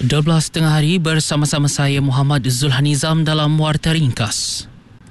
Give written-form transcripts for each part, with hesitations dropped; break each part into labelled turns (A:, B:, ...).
A: 12 tengah hari bersama-sama saya Muhammad Zulhanizam dalam Warta Ringkas.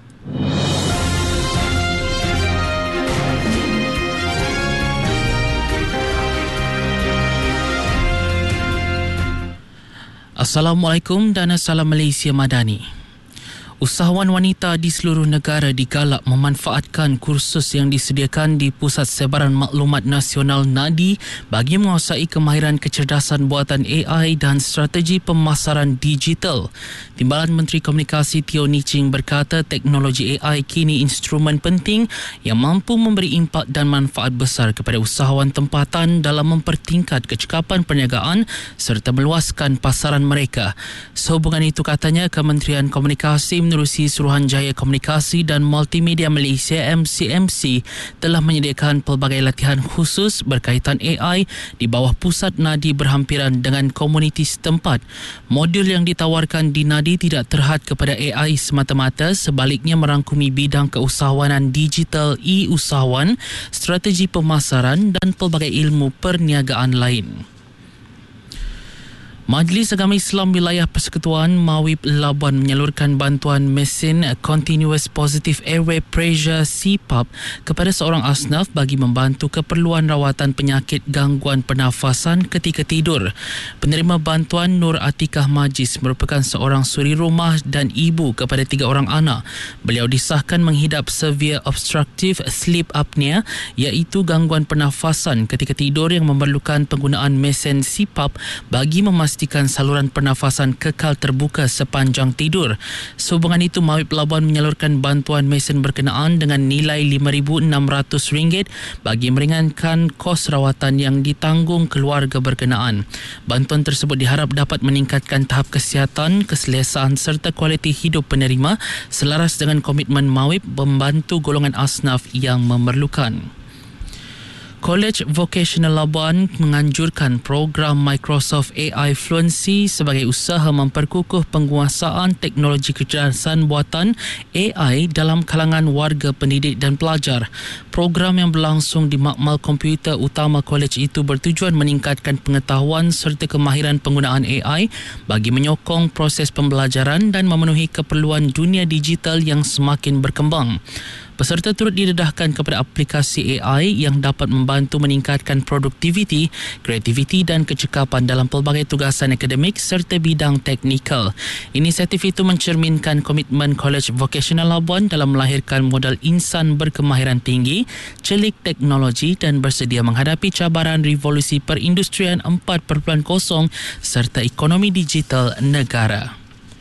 A: Assalamualaikum dan Salam Malaysia Madani. Usahawan wanita di seluruh negara digalak memanfaatkan kursus yang disediakan di Pusat Sebaran Maklumat Nasional NADI bagi menguasai kemahiran kecerdasan buatan AI dan strategi pemasaran digital. Timbalan Menteri Komunikasi Teo Nii Ching berkata teknologi AI kini instrumen penting yang mampu memberi impak dan manfaat besar kepada usahawan tempatan dalam mempertingkat kecekapan perniagaan serta meluaskan pasaran mereka. Sehubungan itu katanya Kementerian Komunikasi menerusi Suruhanjaya Komunikasi dan Multimedia Malaysia MCMC telah menyediakan pelbagai latihan khusus berkaitan AI di bawah pusat NADI berhampiran dengan komuniti setempat. Modul yang ditawarkan di NADI tidak terhad kepada AI semata-mata, sebaliknya merangkumi bidang keusahawanan digital, e-usahawan, strategi pemasaran dan pelbagai ilmu perniagaan lain. Majlis Agama Islam Wilayah Persekutuan Mawib Labuan menyalurkan bantuan mesin Continuous Positive Airway Pressure CPAP kepada seorang asnaf bagi membantu keperluan rawatan penyakit gangguan pernafasan ketika tidur. Penerima bantuan Nur Atikah Majis merupakan seorang suri rumah dan ibu kepada 3 orang anak. Beliau disahkan menghidap severe obstructive sleep apnea, iaitu gangguan pernafasan ketika tidur yang memerlukan penggunaan mesin CPAP bagi memastikan saluran pernafasan kekal terbuka sepanjang tidur. Sehubungan itu, Mawib Labuan menyalurkan bantuan mesin berkenaan dengan nilai RM5,600 bagi meringankan kos rawatan yang ditanggung keluarga berkenaan. Bantuan tersebut diharap dapat meningkatkan tahap kesihatan, keselesaan serta kualiti hidup penerima selaras dengan komitmen Mawib membantu golongan asnaf yang memerlukan. College Vocational Labuan menganjurkan program Microsoft AI Fluency sebagai usaha memperkukuh penguasaan teknologi kecerdasan buatan AI dalam kalangan warga pendidik dan pelajar. Program yang berlangsung di Makmal Komputer Utama College itu bertujuan meningkatkan pengetahuan serta kemahiran penggunaan AI bagi menyokong proses pembelajaran dan memenuhi keperluan dunia digital yang semakin berkembang. Peserta turut didedahkan kepada aplikasi AI yang dapat membantu meningkatkan produktiviti, kreativiti dan kecekapan dalam pelbagai tugasan akademik serta bidang teknikal. Inisiatif itu mencerminkan komitmen College Vocational Labuan dalam melahirkan modal insan berkemahiran tinggi, celik teknologi dan bersedia menghadapi cabaran revolusi perindustrian 4.0 serta ekonomi digital negara.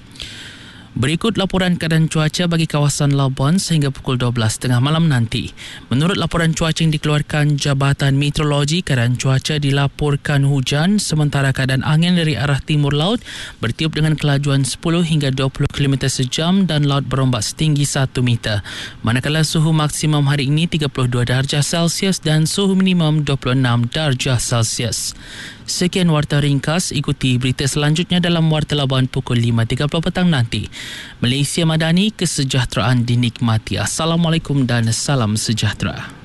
A: Berikut laporan keadaan cuaca bagi kawasan Labuan sehingga pukul 12.30 malam nanti. Menurut laporan cuaca yang dikeluarkan Jabatan Meteorologi, keadaan cuaca dilaporkan hujan sementara keadaan angin dari arah timur laut bertiup dengan kelajuan 10 hingga 20 km sejam dan laut berombak setinggi 1 meter. Manakala suhu maksimum hari ini 32 darjah Celsius dan suhu minimum 26 darjah Celsius. Sekian Warta Ringkas, ikuti berita selanjutnya dalam Warta Labuan pukul 5.30 petang nanti. Malaysia Madani, kesejahteraan dinikmati. Assalamualaikum dan salam sejahtera.